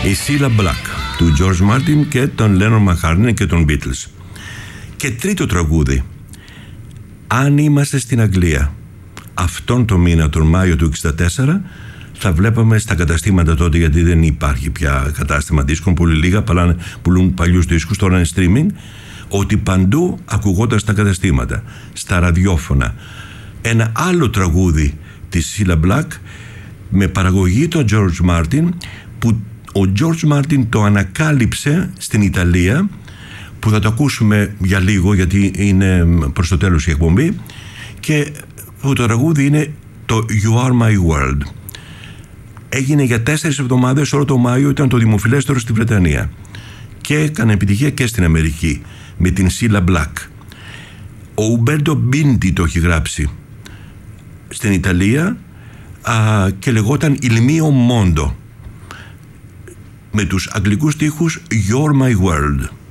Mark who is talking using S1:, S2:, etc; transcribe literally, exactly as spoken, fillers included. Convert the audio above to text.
S1: Η Cilla Black του George Martin και τον Lennon McCartney και των Beatles. Και τρίτο τραγούδι, αν είμαστε στην Αγγλία. Αυτόν το μήνα, τον Μάιο του εξήντα τέσσερα, θα βλέπαμε στα καταστήματα τότε, γιατί δεν υπάρχει πια κατάστημα δίσκων, πολύ λίγα, πουλούν παλιούς δίσκους, τώρα είναι streaming, ότι παντού ακουγόταν στα καταστήματα, στα ραδιόφωνα, ένα άλλο τραγούδι της Cilla Black με παραγωγή τον George Martin, που ο George Martin το ανακάλυψε στην Ιταλία, που θα το ακούσουμε για λίγο γιατί είναι προς το τέλος η εκπομπή, και που το τραγούδι είναι το You Are My World. Έγινε για τέσσερις εβδομάδες, όλο το Μάιο ήταν το δημοφιλέστερο στη Βρετανία και έκανε επιτυχία και στην Αμερική με την Cilla Black. Ο Ουμπέρτο Μπίντι το έχει γράψει στην Ιταλία α, και λεγόταν Il mio mondo, με τους αγγλικούς στίχους You're My World.